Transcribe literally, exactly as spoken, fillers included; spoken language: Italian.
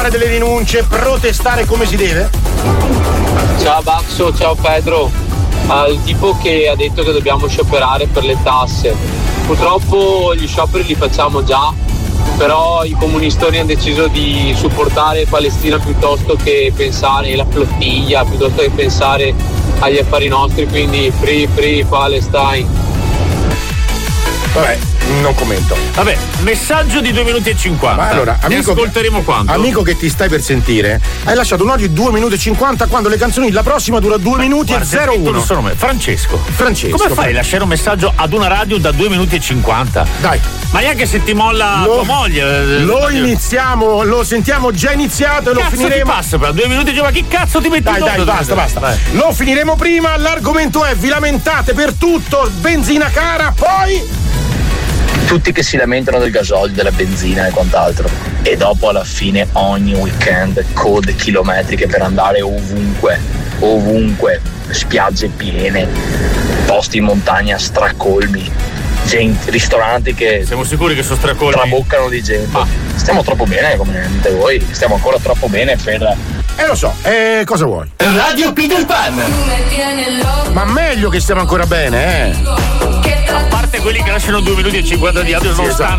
fare delle rinunce, protestare come si deve? Ciao Baxo, ciao Pedro. Al tipo che ha detto che dobbiamo scioperare per le tasse. Purtroppo gli scioperi li facciamo già, però i comunistori hanno deciso di supportare Palestina piuttosto che pensare alla flottiglia, piuttosto che pensare agli affari nostri, quindi free free Palestine. Vabbè, non commento. Vabbè, messaggio di due minuti e cinquanta. Ma allora, amico, ne ascolteremo quanto? Amico che ti stai per sentire, hai lasciato un audio di due minuti e cinquanta quando le canzoni, la prossima dura due minuti e zero uno. Francesco. Francesco. Come fai a lasciare un messaggio ad una radio da due minuti e cinquanta? Dai. Ma neanche se ti molla lo, tua moglie. Lo iniziamo, lo sentiamo già iniziato e cazzo lo finiremo. Ti passa per due minuti, ma che cazzo ti metti? Dai, dai, basta, basta. Dai. Lo finiremo prima. L'argomento è: vi lamentate per tutto, benzina cara, poi. Tutti che si lamentano del gasolio, della benzina e quant'altro, e dopo alla fine ogni weekend code chilometriche per andare ovunque, ovunque, spiagge piene, posti in montagna stracolmi, gente, ristoranti che siamo sicuri che sono stracolmi, traboccano di gente. Ah. Stiamo troppo bene, come dite voi, stiamo ancora troppo bene per... Eh lo so, eh cosa vuoi? Radio Peter Pan. Ma meglio che stiamo ancora bene, eh. A parte quelli che lasciano due minuti e cinquanta di audio, sì, non esatto.